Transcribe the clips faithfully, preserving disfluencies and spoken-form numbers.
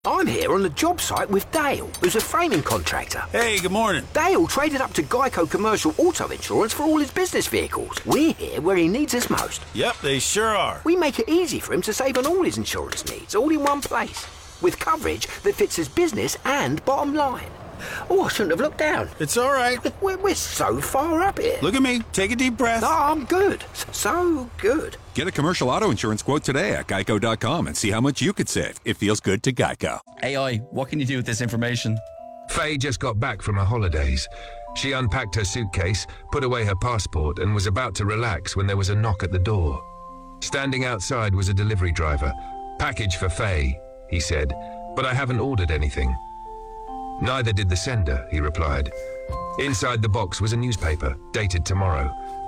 I'm here on the job site with Dale, who's a framing contractor. Hey, good morning. Dale traded up to Geico Commercial Auto Insurance for all his business vehicles. We're here where he needs us most. Yep, they sure are. We make it easy for him to save on all his insurance needs, all in one place, with coverage that fits his business and bottom line. Oh, I shouldn't have looked down. It's all right. We're, we're so far up here. Look at me. Take a deep breath. Oh, I'm good. So good. Get a commercial auto insurance quote today at geico dot com and see how much you could save. It feels good to Geico. A I, what can you do with this information? Faye just got back from her holidays. She unpacked her suitcase, put away her passport, and was about to relax when there was a knock at the door. Standing outside was a delivery driver. "Package for Faye," he said, "but I haven't ordered anything." "Neither did the sender," he replied. Inside the box was a newspaper, dated tomorrow.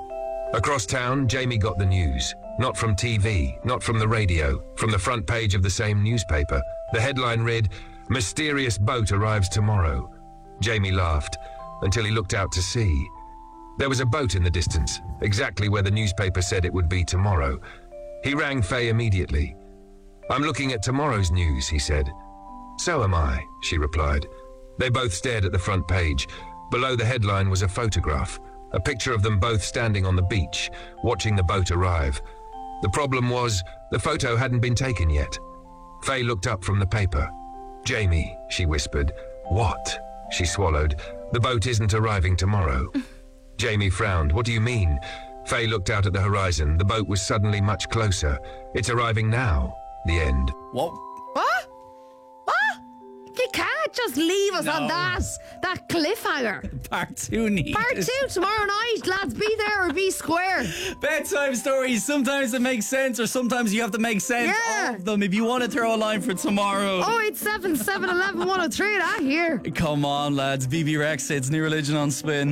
Across town, Jamie got the news. Not from T V, not from the radio, from the front page of the same newspaper. The headline read, "Mysterious boat arrives tomorrow." Jamie laughed, until he looked out to sea. There was a boat in the distance, exactly where the newspaper said it would be tomorrow. He rang Faye immediately. "I'm looking at tomorrow's news," he said. "So am I," she replied. They both stared at the front page. Below the headline was a photograph, a picture of them both standing on the beach, watching the boat arrive. The problem was, the photo hadn't been taken yet. Faye looked up from the paper. "Jamie," she whispered. "What?" She swallowed. "The boat isn't arriving tomorrow." Jamie frowned. "What do you mean?" Faye looked out at the horizon. The boat was suddenly much closer. "It's arriving now." The end. What? What? What? You can't just leave us No. on that. That cliffhanger. Part two needed. Part two tomorrow night, lads. Be there or be square. Bedtime stories. Sometimes it makes sense, or sometimes you have to make sense Yeah. of them. If you want to throw a line for tomorrow. oh eight seven, seven one one, one oh three, that here. Come on, lads. B B Rex, it's New Religion on Spin.